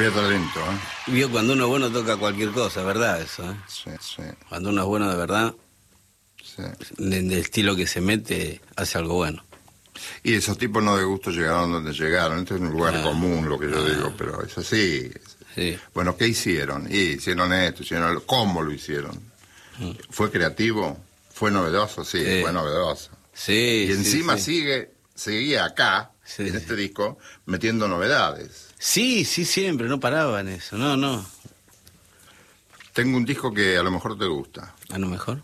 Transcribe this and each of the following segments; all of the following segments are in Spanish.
Había talento, ¿eh? Vio, cuando uno es bueno toca cualquier cosa, ¿verdad? Eso, ¿eh? Sí, sí, Cuando uno es bueno de verdad, sí. del estilo que se mete, hace algo bueno. Y esos tipos no de gusto llegaron donde llegaron. Este es un lugar común, lo que yo digo, pero es así. Sí. Bueno, ¿qué hicieron? Hicieron esto, hicieron lo... ¿Cómo lo hicieron? ¿Fue creativo? ¿Fue novedoso? Sí, fue novedoso. Sí. Y encima sí. seguía acá, en este disco, metiendo novedades. Sí, siempre, no paraba en eso, no. Tengo un disco que a lo mejor te gusta. ¿A lo mejor?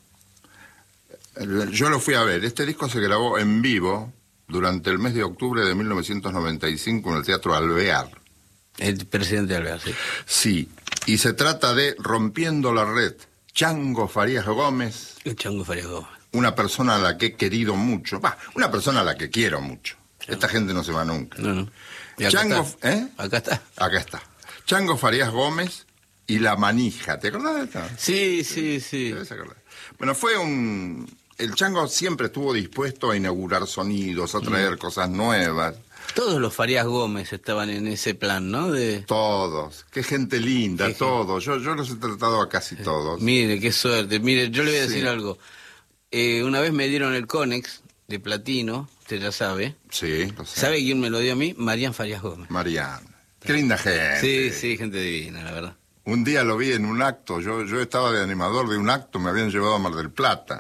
Yo lo fui a ver. Este disco se grabó en vivo durante el mes de octubre de 1995 en el Teatro Alvear. El presidente Alvear, sí. Sí, y se trata de Rompiendo la Red. Chango Farías Gómez. El Chango Farías Gómez. Una persona a la que he querido mucho. Una persona a la que quiero mucho. Esta gente no se va nunca. No. Y acá Chango, está. ¿eh? Acá está. Acá está. Chango Farías Gómez y La Manija. ¿Te acordás de esto? Sí. ¿Te debes acordar? Bueno, el Chango siempre estuvo dispuesto a inaugurar sonidos, a traer cosas nuevas. Todos los Farías Gómez estaban en ese plan, ¿no? Todos. Qué gente linda, todos. Yo los he tratado a casi todos. Mire, qué suerte. Mire, yo le voy a decir Sí. algo. Una vez me dieron el Conex de platino, usted ya sabe. Sí, lo sé. ¿Sabe quién me lo dio a mí? Marian Farías Gómez. Mariana. Qué linda gente. Sí, gente divina, la verdad. Un día lo vi en un acto. Yo estaba de animador de un acto, me habían llevado a Mar del Plata.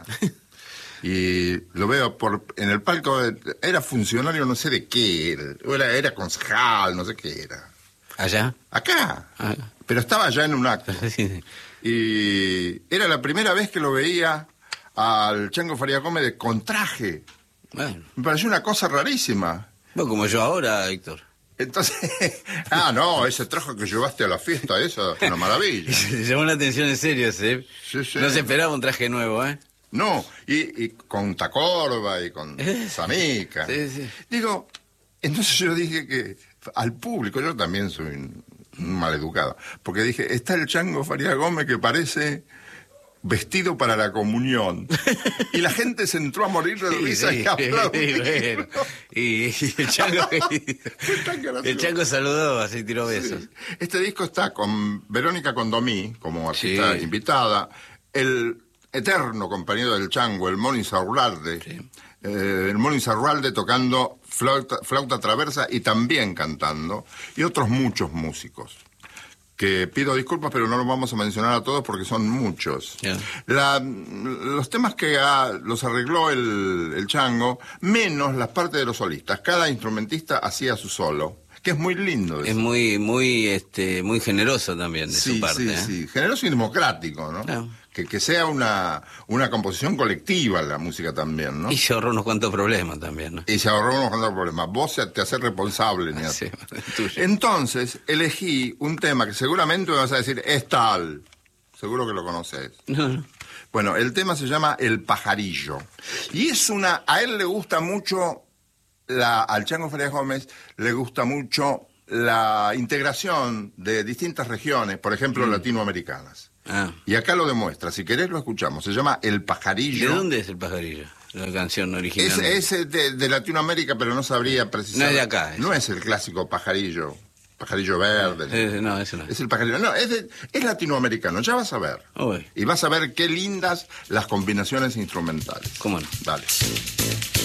Y lo veo en el palco, era funcionario no sé de qué, era concejal, no sé qué era. ¿Allá? Acá, Ah. pero estaba allá en un acto. Sí. Y era la primera vez que lo veía al Chango Farías Gómez con traje. Bueno, Me pareció una cosa rarísima. como yo ahora, Héctor. Entonces, no, ese traje que llevaste a la fiesta, eso es una maravilla. Se llamó la atención en serio, ¿sí? Sí. No se esperaba un traje nuevo, ¿eh? No, y con Tacorba y con Sanica. Sí. Digo, entonces yo dije que al público, yo también soy un maleducado, porque dije, está el Chango Farías Gómez que parece vestido para la comunión. Y la gente se entró a morir de risa y aplaudir. Bueno. Y el Chango, el Chango saludó, así tiró besos. Sí. Este disco está con Verónica Condomí como artista invitada, el eterno compañero del Chango, el Moni Insaurralde. Sí. El Moni Insaurralde tocando flauta traversa y también cantando, y otros muchos músicos, que pido disculpas, pero no los vamos a mencionar a todos porque son muchos. Yeah. Los temas que los arregló el Chango, menos las partes de los solistas. Cada instrumentista hacía su solo, que es muy lindo. Es muy generoso también de su parte. Sí. Generoso y democrático, ¿no? Claro. Que sea una composición colectiva la música también, ¿no? Y se ahorró unos cuantos problemas también, ¿no? Y se ahorró unos cuantos problemas. Vos te haces responsable, Niato. Sí, tuyo. Entonces, elegí un tema que seguramente me vas a decir, es tal. Seguro que lo conoces. No. Bueno, el tema se llama El Pajarillo. Y a él le gusta mucho, al Chango Farías Gómez, le gusta mucho la integración de distintas regiones, por ejemplo, latinoamericanas. Ah. Y acá lo demuestra, si querés lo escuchamos, se llama El Pajarillo. ¿De dónde es el pajarillo? La canción original. Es de Latinoamérica, pero no sabría precisar. No es de acá. No es el clásico pajarillo verde. No, ese no es. Es el pajarillo. No, es latinoamericano, ya vas a ver. Uy. Y vas a ver qué lindas las combinaciones instrumentales. ¿Cómo no? Dale.